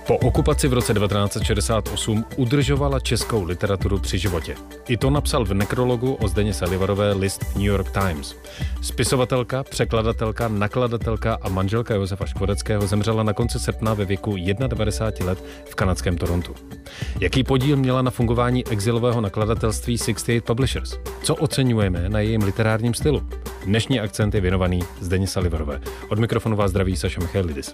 Po okupaci v roce 1968 udržovala českou literaturu při životě. I to napsal v nekrologu o Zdeně Salivarové list New York Times. Spisovatelka, překladatelka, nakladatelka a manželka Josefa Škvoreckého zemřela na konci srpna ve věku 91 let v kanadském Torontu. Jaký podíl měla na fungování exilového nakladatelství 68 Publishers? Co oceňujeme na jejím literárním stylu? Dnešní akcent je věnovaný Zdeně Salivarové. Od mikrofonu vás zdraví Saša Michailidis.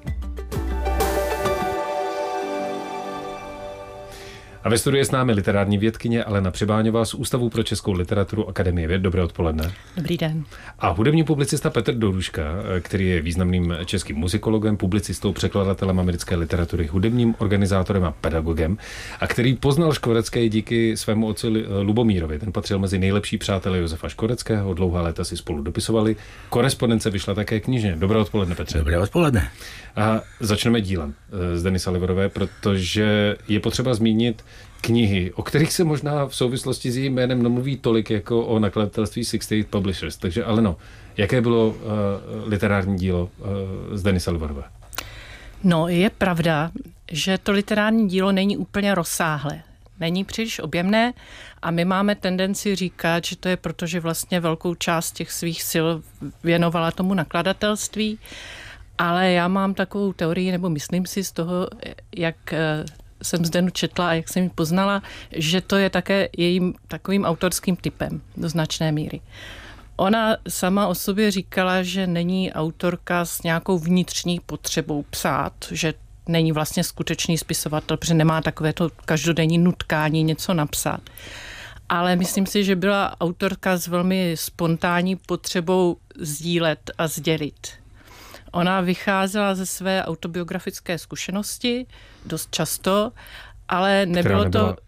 A ve studiu je s námi literární vědkyně Alena Přibáňová z Ústavu pro českou literaturu Akademie věd. Dobré odpoledne. Dobrý den. A hudební publicista Petr Doruška, který je významným českým muzikologem, publicistou, překladatelem americké literatury, hudebním organizátorem a pedagogem, a který poznal Škvorecké díky svému otci Lubomírovi. Ten patřil mezi nejlepší přátele Josefa Škvoreckého, dlouhá léta si spolu dopisovali. Korespondence vyšla také knižně. Dobré odpoledne, Petře. Dobré odpoledne. A začneme dílem Zdeny Salivarové, protože je potřeba zmínit knihy, o kterých se možná v souvislosti s jejím jménem nemluví tolik jako o nakladatelství 68 Publishers. Takže Aleno, jaké bylo literární dílo Zdeny Salivarové? No, je pravda, že to literární dílo není úplně rozsáhlé. Není příliš objemné a my máme tendenci říkat, že to je proto, že vlastně velkou část těch svých sil věnovala tomu nakladatelství, ale já mám takovou teorii, nebo myslím si z toho, jak jsem Zdenu četla a jak jsem ji poznala, že to je také jejím takovým autorským typem do značné míry. Ona sama o sobě říkala, že není autorka s nějakou vnitřní potřebou psát, že není vlastně skutečný spisovatel, protože nemá takové to každodenní nutkání něco napsat. Ale myslím si, že byla autorka s velmi spontánní potřebou sdílet a sdělit. Ona vycházela ze své autobiografické zkušenosti dost často, ale nebylo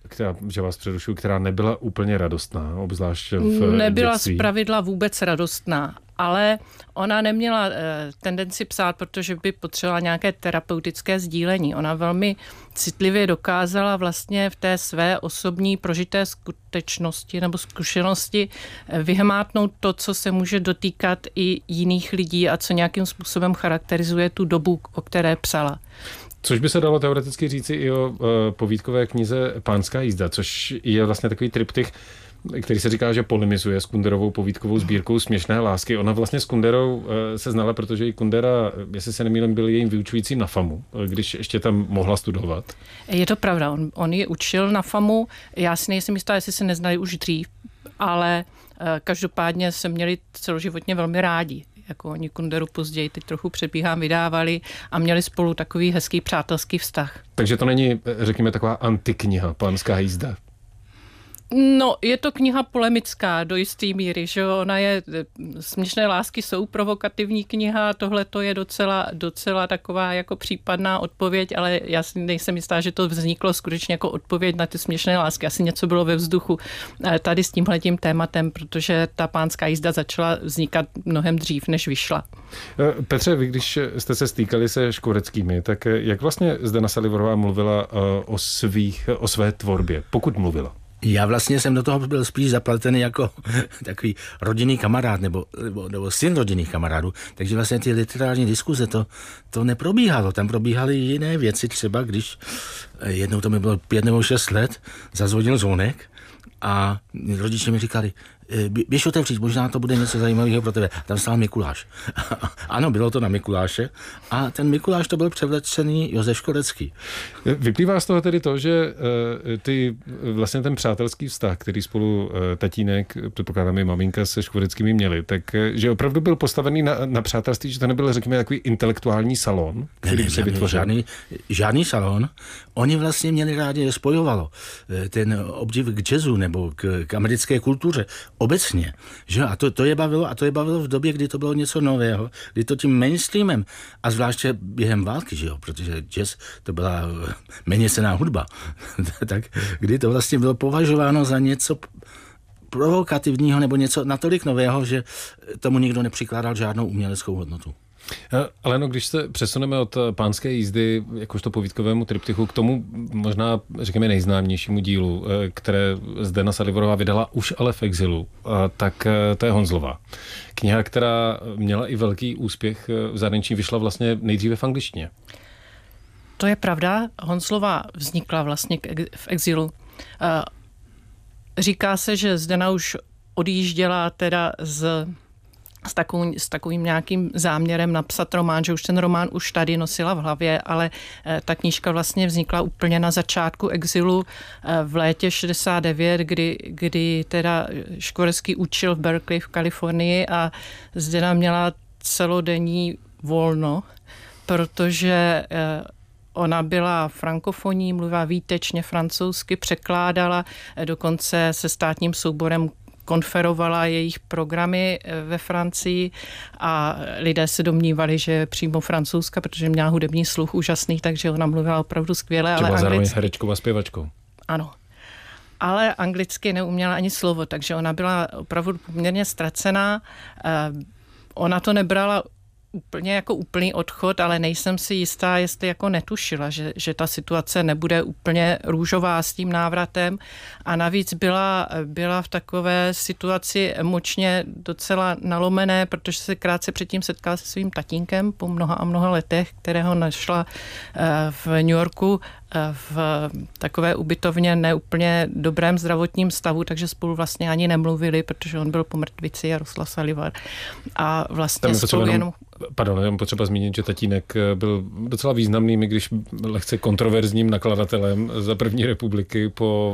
která nebyla úplně radostná, obzvlášť v nebyla dětství. Zpravidla vůbec radostná, ale ona neměla tendenci psát, protože by potřebovala nějaké terapeutické sdílení. Ona velmi citlivě dokázala vlastně v té své osobní prožité skutečnosti nebo zkušenosti vyhmátnout to, co se může dotýkat i jiných lidí a co nějakým způsobem charakterizuje tu dobu, o které psala. Což by se dalo teoreticky říci i o povídkové knize Pánská jízda, což je vlastně takový triptych, který se říká, že polemizuje s Kunderovou povídkovou sbírkou Směšné lásky. Ona vlastně s Kunderou se znala, protože i Kundera, jestli se nemýlím, byl jejím vyučujícím na FAMu, když ještě tam mohla studovat. Je to pravda, on ji učil na FAMu, já si nejsem jistá, jestli se neznali už dřív, ale každopádně se měli celoživotně velmi rádi. Jako oni Kunderu později, teď trochu předbíhám, vydávali a měli spolu takový hezký přátelský vztah. Takže to není, řekněme, taková antikniha, Pánská jízda. No, je to kniha polemická do jisté míry, že ona je, Směšné lásky jsou provokativní kniha, tohle to je docela taková jako případná odpověď, ale já si nejsem jistá, že to vzniklo skutečně jako odpověď na ty směšné lásky. Asi něco bylo ve vzduchu tady s tímhletím tématem, protože ta Pánská jízda začala vznikat mnohem dřív, než vyšla. Petře, vy když jste se stýkali se Škvoreckými, tak jak vlastně Zdena Salivarová mluvila o své tvorbě, pokud mluvila? Já vlastně jsem do toho byl spíš zapletený jako takový rodinný kamarád nebo syn rodinných kamarádů, takže vlastně ty literární diskuze to neprobíhalo, tam probíhaly jiné věci, třeba když jednou to mi bylo 5 nebo 6 let, zazvonil zvonek a rodiče mi říkali, běž otevřít, možná to bude něco zajímavého pro tebe. Tam stál Mikuláš. Ano, bylo to na Mikuláše a ten Mikuláš to byl převlečený Josef Škvorecký. Vyplývá z toho tedy to, že vlastně ten přátelský vztah, který spolu tatínek, předpokládám i maminka se Škvoreckými měli, tak že opravdu byl postavený na přátelství, že to nebyl, řekněme, takový intelektuální salon, který se vytvořil. Žádný salon. Oni vlastně měli rádi, spojovalo ten obdiv k jazzu nebo k americké kultuře obecně, že? A to je bavilo v době, kdy to bylo něco nového, kdy to tím mainstreamem a zvláště během války, že jo, protože jazz to byla méně cenná hudba, tak kdy to vlastně bylo považováno za něco provokativního nebo něco natolik nového, že tomu nikdo nepřikládal žádnou uměleckou hodnotu. Ale no, když se přesuneme od Pánské jízdy jakožto povídkovému triptychu k tomu možná, řekněme, nejznámějšímu dílu, které Zdena Salivarová vydala už ale v exilu, tak to je Honzlová. Kniha, která měla i velký úspěch v zahraničí, vyšla vlastně nejdříve v angličtině. To je pravda. Honzlová vznikla vlastně v exilu. Říká se, že Zdena už odjížděla teda s takovým nějakým záměrem napsat román, že už ten román už tady nosila v hlavě, ale ta knížka vlastně vznikla úplně na začátku exilu v létě 69, kdy teda Škvorecký učil v Berkeley v Kalifornii a Zdena měla celodenní volno, protože ona byla frankofonní, mluvila výtečně francouzsky, překládala, dokonce se státním souborem konferovala jejich programy ve Francii a lidé se domnívali, že je přímo francouzska, protože měla hudební sluch úžasný, takže ona mluvila opravdu skvěle. Třeba zároveň herečkou a zpěvačkou. Ano. Ale anglicky neuměla ani slovo, takže ona byla opravdu poměrně ztracená. Ona to nebrala úplně jako úplný odchod, ale nejsem si jistá, jestli jako netušila, že ta situace nebude úplně růžová s tím návratem a navíc byla v takové situaci emočně docela nalomené, protože se krátce předtím setkala se svým tatínkem po mnoha a mnoha letech, kterého našla v New Yorku v takové ubytovně neúplně dobrém zdravotním stavu, takže spolu vlastně ani nemluvili, protože on byl po mrtvici Jaroslav Salivar. A vlastně spolu jenom... Pardon, potřeba zmínit, že tatínek byl docela významným, i když lehce kontroverzním nakladatelem za první republiky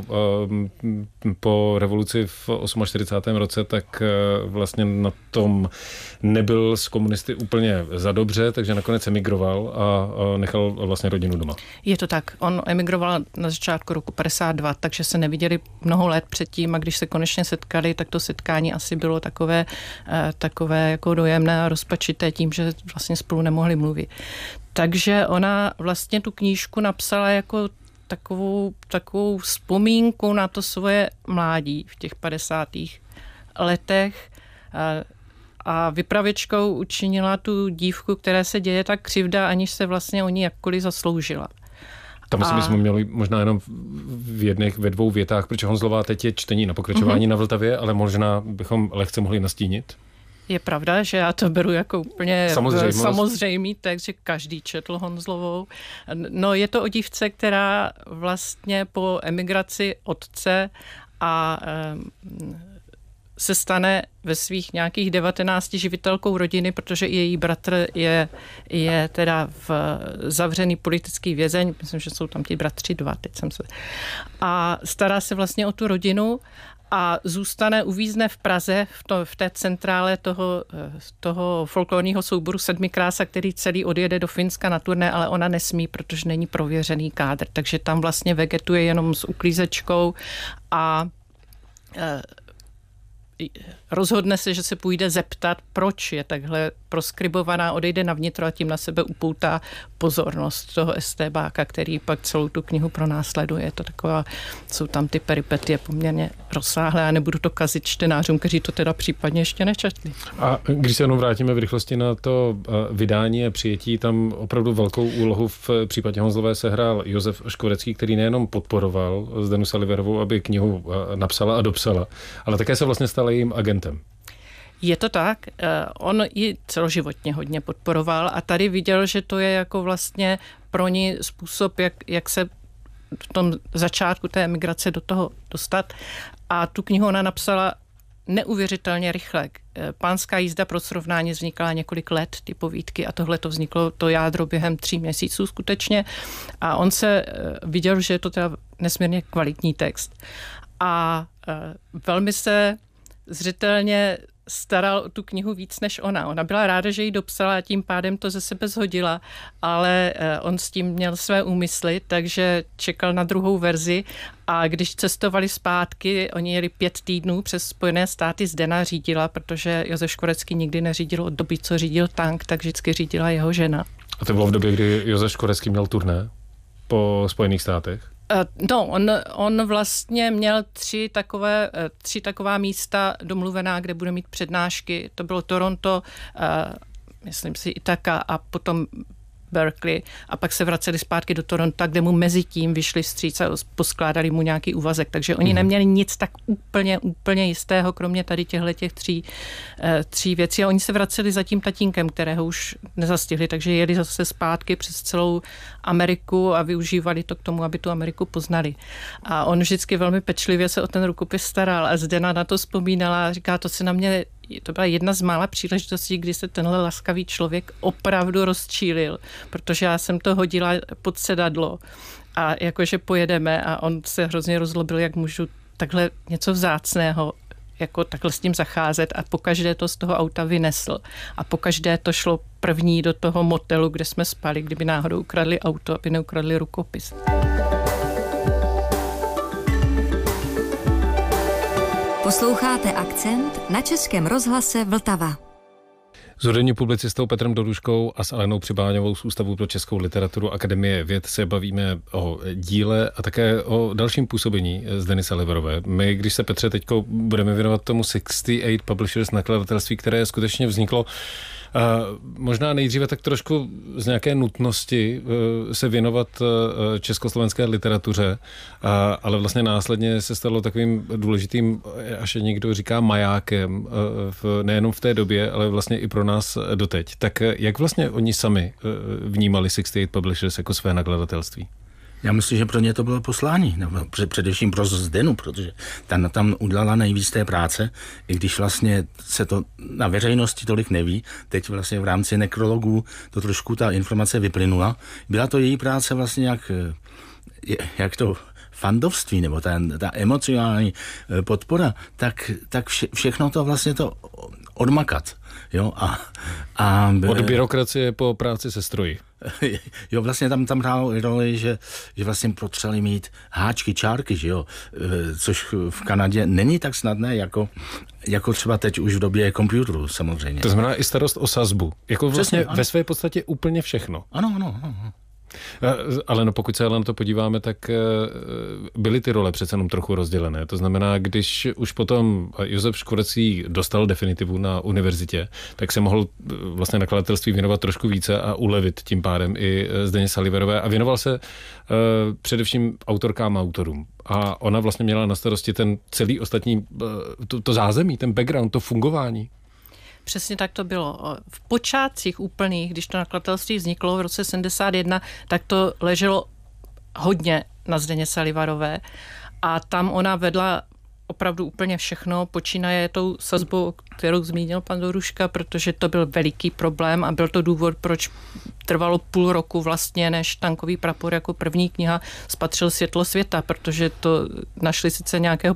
po revoluci v 48. roce, tak vlastně na tom nebyl s komunisty úplně za dobře, takže nakonec emigroval a nechal vlastně rodinu doma. Je to tak. On emigroval na začátku roku 52, takže se neviděli mnoho let předtím a když se konečně setkali, tak to setkání asi bylo takové jako dojemné a rozpačité tím, že vlastně spolu nemohli mluvit. Takže ona vlastně tu knížku napsala jako takovou vzpomínku na to svoje mládí v těch 50. letech a vypravěčkou učinila tu dívku, které se děje tak křivda, aniž se vlastně o ní jakkoliv zasloužila. Tam si bychom měli možná jenom ve dvou větách, protože Honzlová teď je čtení na pokračování na Vltavě, ale možná bychom lehce mohli nastínit. Je pravda, že já to beru jako úplně samozřejmý text, že každý četl Honzlovou. No je to o dívce, která vlastně po emigraci otce a se stane ve svých nějakých 19 živitelkou rodiny, protože i její bratr je teda zavřený politický vězeň, myslím, že jsou tam ti bratři 2, a stará se vlastně o tu rodinu a uvízne v Praze, v té centrále toho folklorního souboru Sedmi krása, který celý odjede do Finska na turné, ale ona nesmí, protože není prověřený kádr. Takže tam vlastně vegetuje jenom s uklízečkou a rozhodne se, že se půjde zeptat, proč je takhle proskribovaná, odejde na vnitro a tím na sebe upoutá pozornost toho estébáka, který pak celou tu knihu pronásleduje. To taková, jsou tam ty peripetie poměrně rozsáhlé a nebudu to kazit čtenářům, kteří to teda případně ještě nečetli. A když se jenom vrátíme v rychlosti na to vydání a přijetí, tam opravdu velkou úlohu v případě Honzlové sehrál Josef Škvorecký, který nejenom podporoval Zdenu Salivarovou, aby knihu napsala a dopsala, ale také se vlastně stal jejím agentem. Je to tak. On ji celoživotně hodně podporoval a tady viděl, že to je jako vlastně pro ní způsob, jak se v tom začátku té emigrace do toho dostat. A tu knihu ona napsala neuvěřitelně rychle. Pánská jízda pro srovnání vznikala několik let, ty povídky, a tohle to vzniklo, to jádro během 3 měsíců skutečně. A on se viděl, že je to teda nesmírně kvalitní text. A velmi se zřetelně staral o tu knihu víc než ona. Ona byla ráda, že ji dopsala a tím pádem to ze sebe shodila, ale on s tím měl své úmysly, takže čekal na druhou verzi a když cestovali zpátky, oni jeli 5 týdnů přes Spojené státy, Zdena řídila, protože Josef Škvorecký nikdy neřídil od doby, co řídil tank, tak vždycky řídila jeho žena. A to bylo v době, kdy Josef Škvorecký měl turné po Spojených státech? No, on vlastně měl 3 taková místa domluvená, kde bude mít přednášky. To bylo Toronto, myslím si Ithaca a potom Berkeley a pak se vraceli zpátky do Toronto, kde mu mezi tím vyšli vstříc a poskládali mu nějaký úvazek. Takže oni neměli nic tak úplně jistého, kromě tady těch tří věcí. A oni se vraceli za tím tatínkem, kterého už nezastihli, takže jeli zase zpátky přes celou Ameriku a využívali to k tomu, aby tu Ameriku poznali. A on vždycky velmi pečlivě se o ten rukopis staral a Zdena na to vzpomínala a říká, to byla jedna z mála příležitostí, kdy se tenhle laskavý člověk opravdu rozčílil, protože já jsem to hodila pod sedadlo a jakože pojedeme a on se hrozně rozlobil, jak můžu takhle něco vzácného jako takhle s tím zacházet a pokaždé to z toho auta vynesl a pokaždé to šlo první do toho motelu, kde jsme spali, kdyby náhodou ukradli auto, aby neukradli rukopis. Posloucháte Akcent na Českém rozhlase Vltava. S hudebním publicistou Petrem Doruškou a s Alenou Přibáňovou z Ústavu pro českou literaturu Akademie věd se bavíme o díle a také o dalším působení Zdeny Salivarové. My, když se, Petře, teďko budeme věnovat tomu 68 Publishers nakladatelství, které skutečně vzniklo možná nejdříve tak trošku z nějaké nutnosti se věnovat československé literatuře, ale vlastně následně se stalo takovým důležitým, až někdo říká majákem, nejenom v té době, ale vlastně i pro nás doteď. Tak jak vlastně oni sami vnímali 68 Publishers jako své nakladatelství? Já myslím, že pro ně to bylo poslání, především pro Zdenu, protože tam udělala nejvíc té práce, i když vlastně se to na veřejnosti tolik neví. Teď vlastně v rámci nekrologů to trošku ta informace vyplynula. Byla to její práce vlastně jak to fandovství, nebo ta emocionální podpora, tak všechno to vlastně to odmakat. Jo, od byrokracie po práci se stroji. Jo, vlastně tam hrálo roli, že vlastně potřebovali mít háčky, čárky, že jo, což v Kanadě není tak snadné, jako třeba teď už v době počítačů, samozřejmě. To znamená i starost o sazbu. Jako vlastně přesně, ve své podstatě úplně všechno. Ano. Ale pokud se na to podíváme, tak byly ty role přece jenom trochu rozdělené. To znamená, když už potom Josef Škvorecký dostal definitivu na univerzitě, tak se mohl vlastně nakladatelství věnovat trošku více a ulevit tím pádem i Zdeně Salivarové a věnoval se především autorkám a autorům. A ona vlastně měla na starosti ten celý ostatní, to zázemí, ten background, to fungování. Přesně tak to bylo. V počátcích úplných, když to nakladatelství vzniklo v roce 71, tak to leželo hodně na Zdeně Salivarové a tam ona vedla opravdu úplně všechno, počínaje tou sazbou, kterou zmínil pan Doruška, protože to byl veliký problém a byl to důvod, proč trvalo půl roku vlastně, než Tankový prapor jako první kniha spatřil světlo světa, protože to našli sice nějakého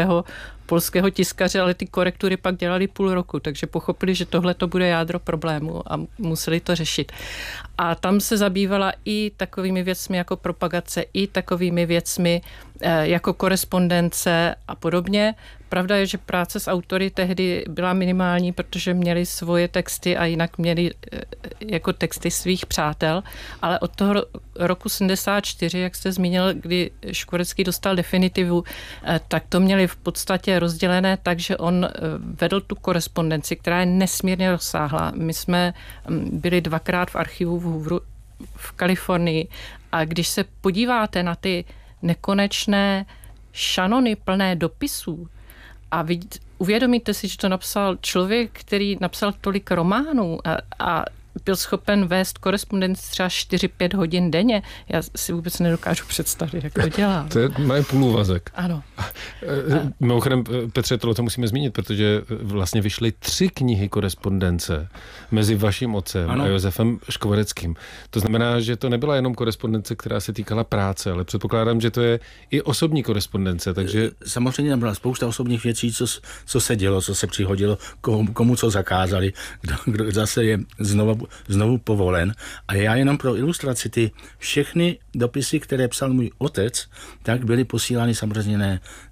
polského tiskaře, ale ty korektury pak dělali půl roku, takže pochopili, že tohle to bude jádro problému a museli to řešit. A tam se zabývala i takovými věcmi jako propagace, i takovými věcmi jako korespondence a podobně. Pravda je, že práce s autory tehdy byla minimální, protože měli svoje texty a jinak měli jako texty svých přátel, ale od toho roku 74, jak jste zmínil, kdy Škvorecký dostal definitivu, tak to měli v podstatě rozdělené tak, že on vedl tu korespondenci, která je nesmírně rozsáhlá. My jsme byli 2krát v archivu v Hooveru v Kalifornii a když se podíváte na ty nekonečné šanony plné dopisů, a uvědomíte si, že to napsal člověk, který napsal tolik románů a byl schopen vést korespondenci třeba 4-5 hodin denně. Já si vůbec nedokážu představit, jak to dělá. To je moje půlúvazek. Ano. Mimochodem, Petře, tohle to musíme zmínit, protože vlastně vyšly 3 knihy korespondence mezi vaším otcem a Josefem Škvoreckým. To znamená, že to nebyla jenom korespondence, která se týkala práce, ale předpokládám, že to je i osobní korespondence, takže... Samozřejmě tam byla spousta osobních věcí, co se dělo, co se přihodilo, komu co zakázali, kdo zase je znovu povolen. A já jenom pro ilustraci ty všechny dopisy, které psal můj otec, tak byly posílány samozřejmě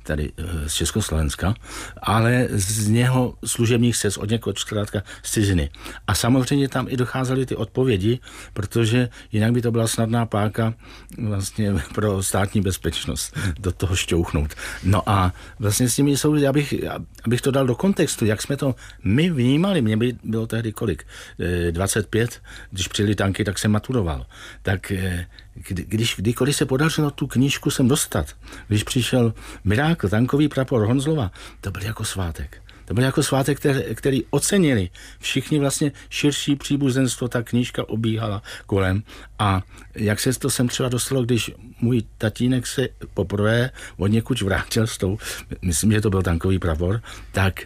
tady z Československa, ale z něho služebních cest od někoho zkrátka z ciziny. A samozřejmě tam i docházely ty odpovědi, protože jinak by to byla snadná páka vlastně pro státní bezpečnost do toho šťouchnout. No a vlastně s tím jsou, abych to dal do kontextu, jak jsme to my vnímali, mě bylo tehdy kolik? 25, když přijeli tanky, tak jsem maturoval. Tak kdykoliv se podařilo tu knížku sem dostat, když přišel Mirákl, tankový prapor Honzlova, to byl jako svátek. To byl jako svátek, který ocenili všichni vlastně širší příbuzenstvo, ta knížka obíhala kolem. A jak se to sem třeba dostalo, když můj tatínek se poprvé od někud vrátil s tou, myslím, že to byl tankový prapor, tak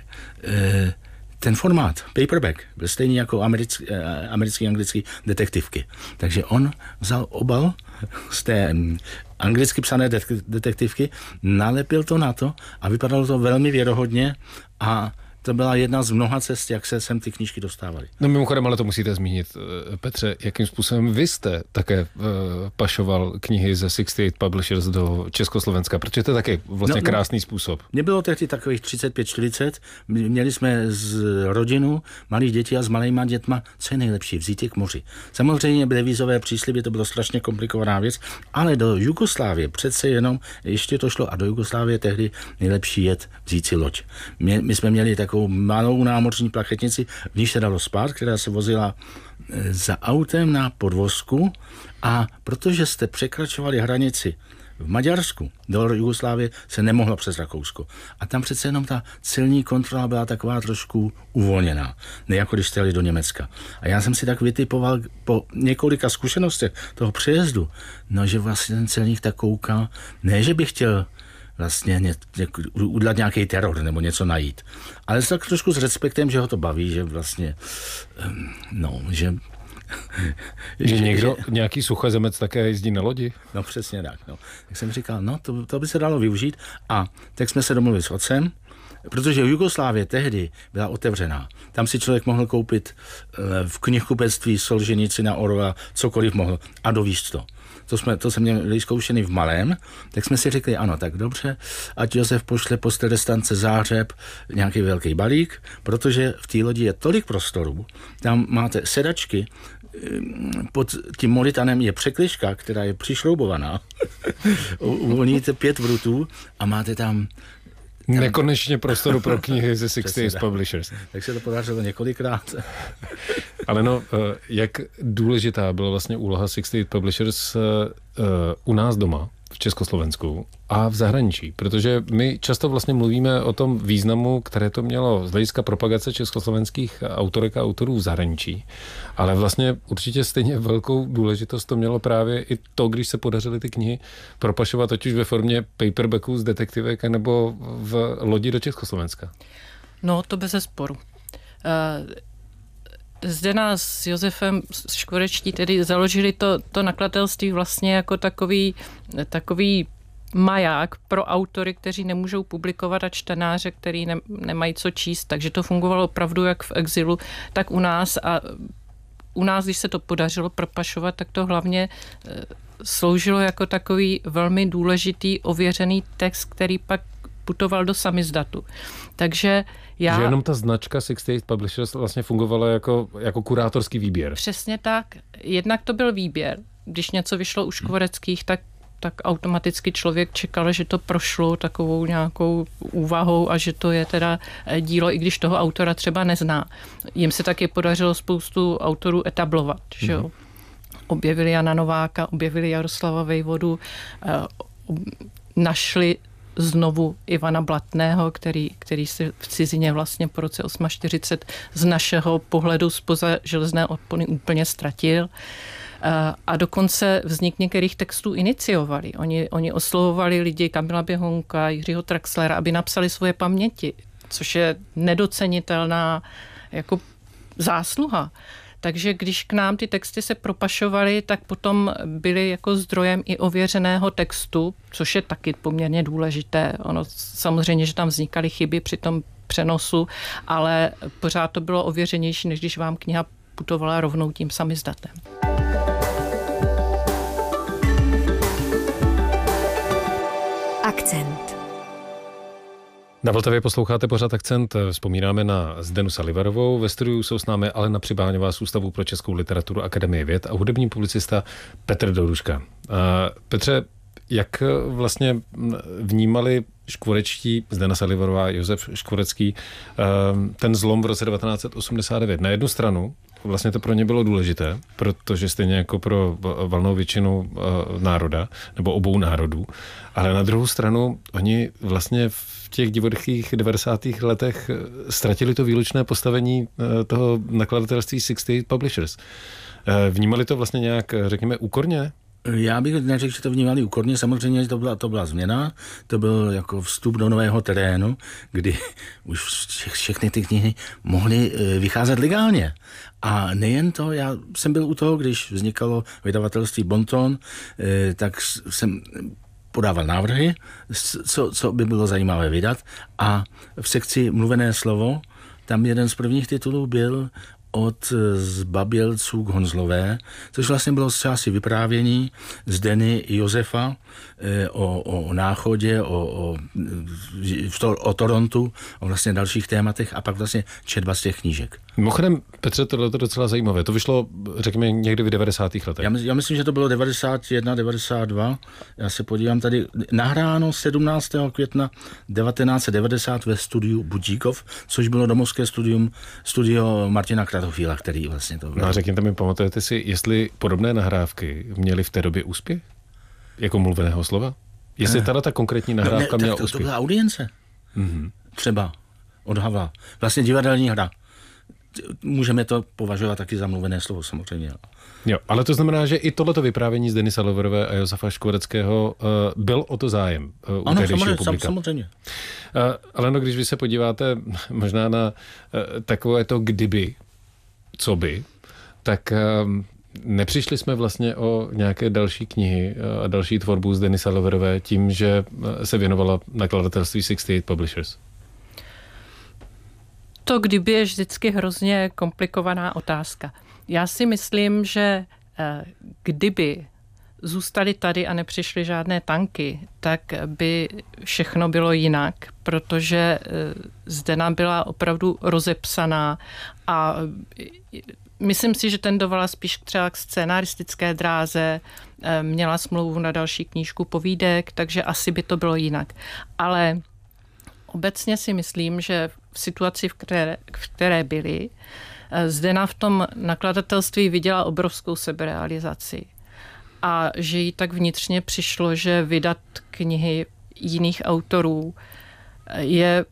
ten formát, paperback, byl stejný jako americký anglický detektivky. Takže on vzal obal z té anglicky psané detektivky, nalepil to na to a vypadalo to velmi věrohodně a to byla jedna z mnoha cest, jak se sem ty knížky dostávaly. No mimochodem, ale to musíte zmínit, Petře, jakým způsobem vy jste také pašoval knihy ze 68 Publishers do Československa, protože to je taky vlastně krásný způsob. Mně bylo tehdy takových 35-40, měli jsme z rodinu, malých dětí a s malýma dětma, co je nejlepší, vzít je k moři. Samozřejmě devizové přísliby, to bylo strašně komplikovaná věc, ale do Jugoslávie přece jenom ještě to šlo a do Jugoslávie tehdy nejlepší jet, vzít si loď. My jsme měli takovou malou námořní plachetnici, v níž se dalo spát, která se vozila za autem na podvozku a protože jste překračovali hranici v Maďarsku, do Jugoslávie se nemohlo přes Rakousko. A tam přece jenom ta celní kontrola byla taková trošku uvolněná, ne jako když jste jeli do Německa. A já jsem si tak vytipoval po několika zkušenostech toho přejezdu, no, že vlastně ten celník tak koukal, ne, že bych chtěl vlastně udělat nějaký teror nebo něco najít. Ale tak trošku s respektem, že ho to baví, že vlastně, že někdo, nějaký suchozemec také jezdí na lodi? No přesně tak. No. Tak jsem říkal, to by se dalo využít a tak jsme se domluvili s otcem, protože Jugoslávie tehdy byla otevřená. Tam si člověk mohl koupit v knihkupectví Solženicina, Orwella, cokoliv mohl a dovíst to. To jsme měli zkoušený v malém, tak jsme si řekli, ano, tak dobře, ať Josef pošle po stance Záhřeb nějaký velký balík, protože v té lodi je tolik prostorů, tam máte sedačky, pod tím monitanem je překližka, která je přišroubovaná, uvolníte 5 vrutů a máte tam nekonečně prostoru pro knihy ze 68 Publishers. Tak se to podařilo několikrát. Ale jak důležitá byla vlastně úloha 68 Publishers u nás doma, v Československu a v zahraničí, protože my často vlastně mluvíme o tom významu, které to mělo z hlediska propagace československých autorek a autorů v zahraničí, ale vlastně určitě stejně velkou důležitost to mělo právě i to, když se podařily ty knihy propašovat, ať už ve formě paperbacků z detektivek nebo v lodi do Československa. No, to bezesporu. Zde nás s Josefem Škvorečtí tedy založili to nakladatelství vlastně jako takový maják pro autory, kteří nemůžou publikovat a čtenáře, který nemají co číst. Takže to fungovalo opravdu jak v exilu, tak u nás. A u nás, když se to podařilo propašovat, tak to hlavně sloužilo jako takový velmi důležitý ověřený text, který pak putoval do samizdatu. Takže že jenom ta značka 68 Publishers vlastně fungovala jako kurátorský výběr. Přesně tak. Jednak to byl výběr. Když něco vyšlo u Škvoreckých, tak automaticky člověk čekal, že to prošlo takovou nějakou úvahou a že to je teda dílo, i když toho autora třeba nezná. Jim se taky podařilo spoustu autorů etablovat. Že jo? Objevili Jana Nováka, objevili Jaroslava Vejvodu, našli znovu Ivana Blatného, který se v cizině vlastně po roce 48 z našeho pohledu zpoza železné opony úplně ztratil. A dokonce vznik některých textů iniciovali. Oni oslovovali lidi Kamila Běhounka, Jiřího Traxlera, aby napsali svoje paměti, což je nedocenitelná jako zásluha. Takže když k nám ty texty se propašovaly, tak potom byly jako zdrojem i ověřeného textu, což je taky poměrně důležité. Ono samozřejmě, že tam vznikaly chyby při tom přenosu, ale pořád to bylo ověřenější, než když vám kniha putovala rovnou tím samizdatem. Akcent. Na Vltavě posloucháte pořád Akcent. Vzpomínáme na Zdenu Salivarovou. Ve studiu jsou s námi Alena Přibáňová z Ústavu pro českou literaturu Akademie věd a hudební publicista Petr Douruška. Petře, jak vlastně vnímali škvorečtí, Zdena Salivarová, Josef Škvorecký, ten zlom v roce 1989? Na jednu stranu vlastně to pro ně bylo důležité, protože stejně jako pro valnou většinu národa, nebo obou národů, ale na druhou stranu oni vlastně v těch divočích 90. letech ztratili to výlučné postavení toho nakladatelství 68 Publishers. Vnímali to vlastně nějak, řekněme, úkorně? Já bych neřekl, že to vnímali úkorně, samozřejmě to byla změna, to byl jako vstup do nového terénu, kdy už všechny ty knihy mohly vycházet legálně. A nejen to, já jsem byl u toho, když vznikalo vydavatelství Bonton, tak jsem podával návrhy, co by bylo zajímavé vydat, a v sekci Mluvené slovo tam jeden z prvních titulů byl Od zbabělců k Honzlové, což vlastně bylo z části vyprávění Zdeny Josefa o náchodě, o Torontu, o vlastně dalších tématech a pak vlastně četba z těch knížek. Mimochodem, Petře, tohle je docela zajímavé. To vyšlo, řekněme, někdy v 90. letech. Já myslím, že to bylo 91, 92. Já se podívám tady. Nahráno 17. května 1990 ve studiu Budíkov, což bylo domovské studio Martina Kratochvíla, který vlastně to... No a řekněte mi, pamatujete si, jestli podobné nahrávky měly v té době úspěch? Jako mluveného slova? Jestli ta konkrétní nahrávka měla úspěch? To byla audience. Mm-hmm. Třeba od Havla. Vlastně divadelní hra. Můžeme to považovat taky za mluvené slovo, samozřejmě. Jo, ale to znamená, že i tohleto vyprávění Zdeny Salivarové a Josefa Škvoreckého byl o to zájem u tehdejšího publika. Samozřejmě. Ale no, když vy se podíváte možná na takové to kdyby, co by, tak nepřišli jsme vlastně o nějaké další knihy a další tvorbu Zdeny Salivarové tím, že se věnovala nakladatelství 68 Publishers. To kdyby je vždycky hrozně komplikovaná otázka. Já si myslím, že kdyby zůstali tady a nepřišly žádné tanky, tak by všechno bylo jinak, protože Zdena byla opravdu rozepsaná a myslím si, že tendovala spíš třeba k scénaristické dráze, měla smlouvu na další knížku povídek, takže asi by to bylo jinak. Ale obecně si myslím, že v situaci, v které byli, Zdena v tom nakladatelství viděla obrovskou seberealizaci a že jí tak vnitřně přišlo, že vydat knihy jiných autorů je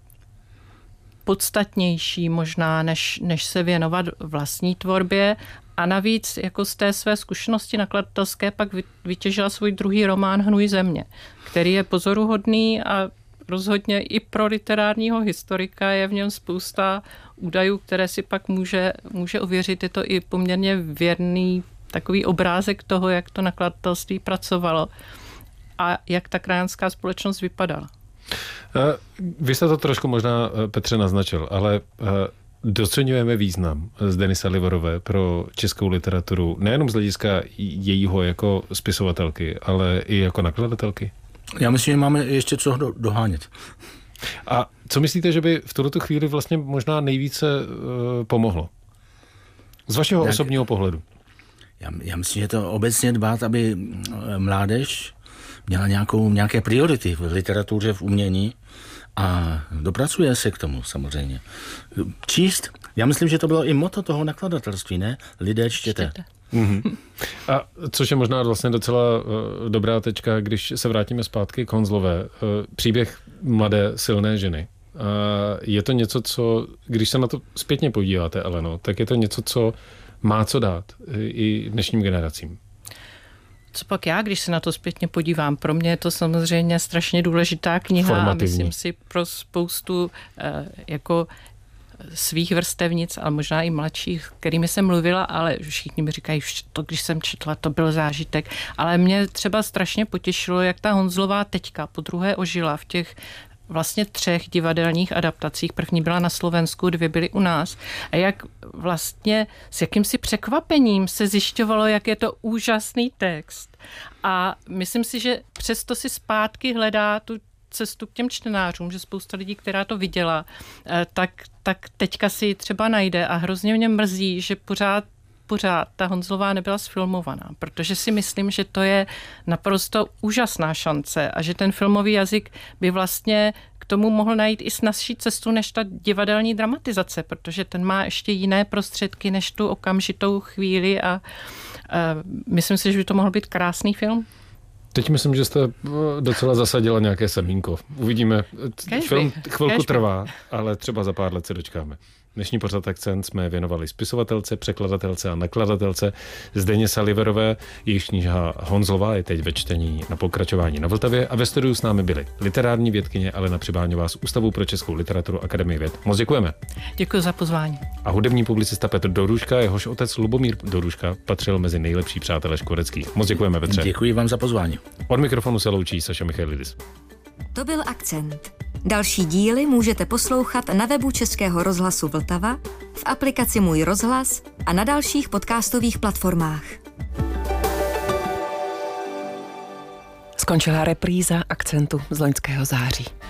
podstatnější možná, než se věnovat vlastní tvorbě. A navíc jako z té své zkušenosti nakladatelské pak vytěžila svůj druhý román Hnůj země, který je pozoruhodný a rozhodně i pro literárního historika je v něm spousta údajů, které si pak může ověřit. Je to i poměrně věrný takový obrázek toho, jak to nakladatelství pracovalo a jak ta krajanská společnost vypadala. Vy jste to trošku možná, Petře, naznačil, ale doceňujeme význam Zdeny Salivarové pro českou literaturu nejenom z hlediska jejího jako spisovatelky, ale i jako nakladatelky? Já myslím, že máme ještě co dohánět. A co myslíte, že by v tuto chvíli vlastně možná nejvíce pomohlo? Z vašeho osobního pohledu. Já myslím, že to obecně dbát, aby mládež měla nějaké priority v literatuře, v umění a dopracuje se k tomu samozřejmě. Číst, já myslím, že to bylo i motto toho nakladatelství, ne? Lidé čtěte. Mm-hmm. A což je možná vlastně docela dobrá tečka, když se vrátíme zpátky k Honzlové. Příběh mladé, silné ženy. Je to něco, co, když se na to zpětně podíváte, Aleno, tak je to něco, co má co dát i dnešním generacím. Co pak já, když se na to zpětně podívám? Pro mě je to samozřejmě strašně důležitá kniha a myslím si pro spoustu jako svých vrstevnic, ale možná i mladších, kterými jsem mluvila, ale všichni mi říkají, že to, když jsem četla, to byl zážitek. Ale mě třeba strašně potěšilo, jak ta Honzlová teďka podruhé ožila v těch vlastně 3 divadelních adaptacích. První byla na Slovensku, 2 byly u nás. A jak vlastně s jakýmsi překvapením se zjišťovalo, jak je to úžasný text. A myslím si, že přesto si zpátky hledá tu cestu k těm čtenářům, že spousta lidí, která to viděla, tak teďka si ji třeba najde a hrozně mě mrzí, že pořád ta Honzlová nebyla sfilmovaná, protože si myslím, že to je naprosto úžasná šance a že ten filmový jazyk by vlastně k tomu mohl najít i snazší cestu než ta divadelní dramatizace, protože ten má ještě jiné prostředky než tu okamžitou chvíli a myslím si, že by to mohl být krásný film. Teď myslím, že jste docela zasadila nějaké semínko. Uvidíme. Film chvilku trvá, ale třeba za pár let se dočkáme. Dnešní pořad Akcent jsme věnovali spisovatelce, překladatelce a nakladatelce Zdeně Saliverové. Jejíž kniha Honzlová je teď ve čtení na pokračování na Vltavě a ve studiu s námi byly literární vědkyně Alena Přibáňová z Ústavu pro českou literaturu Akademie věd. Moc děkujeme. Děkuji za pozvání. A hudební publicista Petr Doruška, jehož otec Lubomír Doruška patřil mezi nejlepší přátelé Škvoreckých. Moc děkujeme, Petře. Děkuji vám za pozvání. Od mikrofonu se loučí Saša Michailidis. To byl Akcent. Další díly můžete poslouchat na webu Českého rozhlasu Vltava, v aplikaci Můj rozhlas a na dalších podcastových platformách. Skončila repríza Akcentu z loňského září.